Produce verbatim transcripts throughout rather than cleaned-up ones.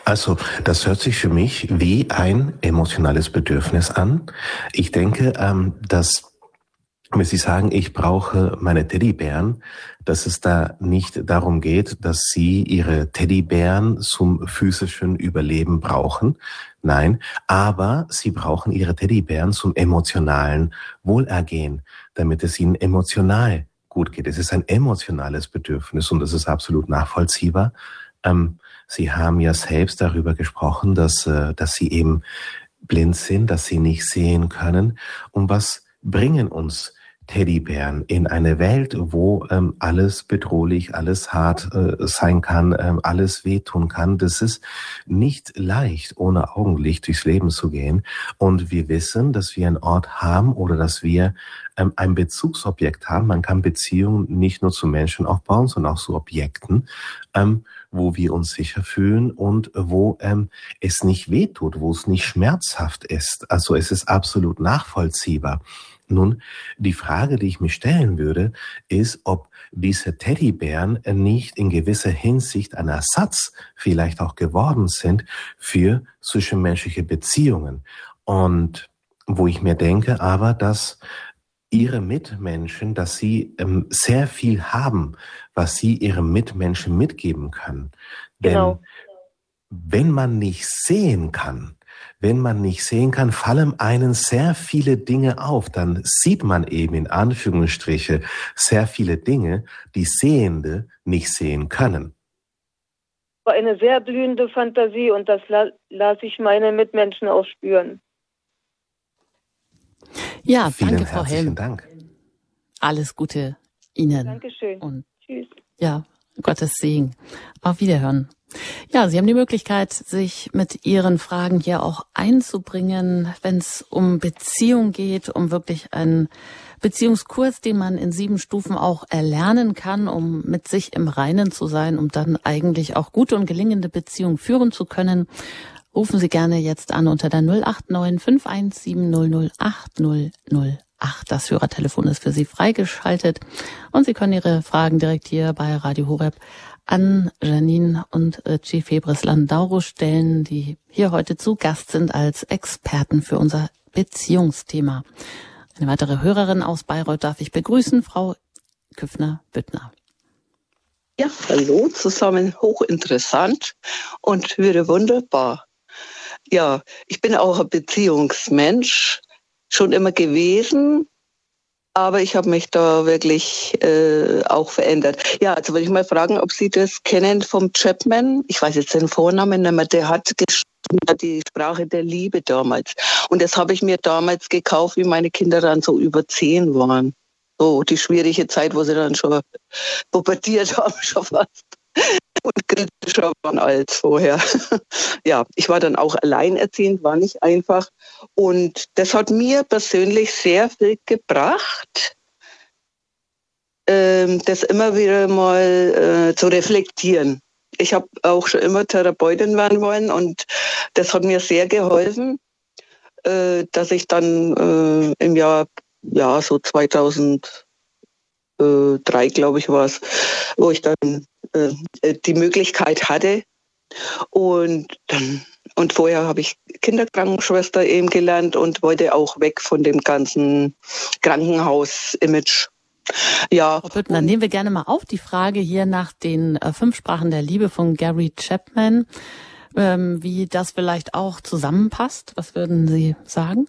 Also, das hört sich für mich wie ein emotionales Bedürfnis an. Ich denke, ähm, dass wenn Sie sagen, ich brauche meine Teddybären, dass es da nicht darum geht, dass Sie Ihre Teddybären zum physischen Überleben brauchen. Nein, aber Sie brauchen Ihre Teddybären zum emotionalen Wohlergehen, damit es Ihnen emotional gut geht. Es ist ein emotionales Bedürfnis und das ist absolut nachvollziehbar. Ähm, Sie haben ja selbst darüber gesprochen, dass, äh, dass Sie eben blind sind, dass Sie nicht sehen können. Und was bringen uns Teddybären in eine Welt, wo ähm, alles bedrohlich, alles hart äh, sein kann, ähm, alles wehtun kann? Das ist nicht leicht, ohne Augenlicht durchs Leben zu gehen. Und wir wissen, dass wir einen Ort haben oder dass wir ähm, ein Bezugsobjekt haben. Man kann Beziehungen nicht nur zu Menschen aufbauen, sondern auch zu Objekten, ähm, wo wir uns sicher fühlen und wo ähm, es nicht wehtut, wo es nicht schmerzhaft ist. Also es ist absolut nachvollziehbar. Nun, die Frage, die ich mir stellen würde, ist, ob diese Teddybären nicht in gewisser Hinsicht ein Ersatz vielleicht auch geworden sind für zwischenmenschliche Beziehungen. Und wo ich mir denke, aber, dass Ihre Mitmenschen, dass Sie ähm, sehr viel haben, was Sie Ihren Mitmenschen mitgeben können. Genau. Denn wenn man nicht sehen kann, wenn man nicht sehen kann, fallen einen sehr viele Dinge auf. Dann sieht man eben in Anführungsstriche sehr viele Dinge, die Sehende nicht sehen können. War eine sehr blühende Fantasie und das la- lasse ich meine Mitmenschen auch spüren. Ja, Vielen danke, Frau herzlichen Helm. Dank. Alles Gute Ihnen. Dankeschön. Und Tschüss. ja, Gottes Segen. Auf Wiederhören. Ja, Sie haben die Möglichkeit, sich mit Ihren Fragen hier auch einzubringen, wenn es um Beziehung geht, um wirklich einen Beziehungskurs, den man in sieben Stufen auch erlernen kann, um mit sich im Reinen zu sein, um dann eigentlich auch gute und gelingende Beziehungen führen zu können. Rufen Sie gerne jetzt an unter der null acht neun fünf eins sieben null null acht null null acht. Das Hörertelefon ist für Sie freigeschaltet und Sie können Ihre Fragen direkt hier bei Radio Horeb an Janine und Richie Febres-Landau stellen, die hier heute zu Gast sind als Experten für unser Beziehungsthema. Eine weitere Hörerin aus Bayreuth darf ich begrüßen, Frau Küffner-Büttner. Ja, hallo zusammen, hochinteressant und würde wunderbar. Ja, ich bin auch ein Beziehungsmensch, schon immer gewesen, aber ich habe mich da wirklich äh, auch verändert. Ja, also würde ich mal fragen, ob Sie das kennen vom Chapman. Ich weiß jetzt den Vornamen nicht mehr. Der hat geschrieben, die Sprache der Liebe damals. Und das habe ich mir damals gekauft, wie meine Kinder dann so über zehn waren. So die schwierige Zeit, wo sie dann schon pubertiert haben, schon fast. Und kritischer waren als vorher. Ja, ich war dann auch alleinerziehend, war nicht einfach. Und das hat mir persönlich sehr viel gebracht, ähm, das immer wieder mal äh, zu reflektieren. Ich habe auch schon immer Therapeutin werden wollen und das hat mir sehr geholfen, äh, dass ich dann äh, im Jahr, ja, so zweitausenddrei, glaube ich, war es, wo ich dann äh, die Möglichkeit hatte. Und dann und vorher habe ich Kinderkrankenschwester eben gelernt und wollte auch weg von dem ganzen Krankenhaus-Image. Ja. Frau Büttner, nehmen wir gerne mal auf die Frage hier nach den äh, fünf Sprachen der Liebe von Gary Chapman, ähm, wie das vielleicht auch zusammenpasst. Was würden Sie sagen?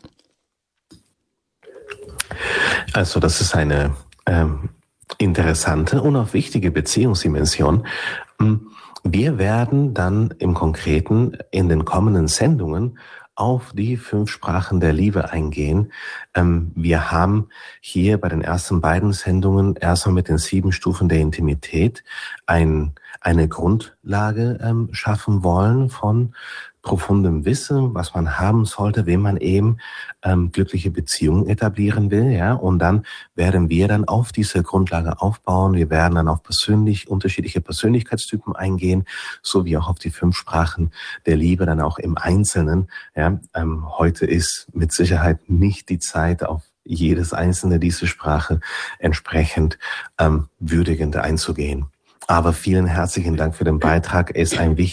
Also das ist eine ähm, interessante und auch wichtige Beziehungsdimension. Wir werden dann im Konkreten in den kommenden Sendungen auf die fünf Sprachen der Liebe eingehen. Wir haben hier bei den ersten beiden Sendungen erstmal mit den sieben Stufen der Intimität ein, eine Grundlage ähm, schaffen wollen von profundem Wissen, was man haben sollte, wenn man eben ähm, glückliche Beziehungen etablieren will, ja. Und dann werden wir dann auf diese Grundlage aufbauen. Wir werden dann auf persönlich unterschiedliche Persönlichkeitstypen eingehen, sowie auch auf die fünf Sprachen der Liebe, dann auch im Einzelnen. Ja. Ähm, heute ist mit Sicherheit nicht die Zeit, auf jedes einzelne diese Sprache entsprechend ähm, würdigend einzugehen. Aber vielen herzlichen Dank für den Beitrag. Er ist ein wichtiger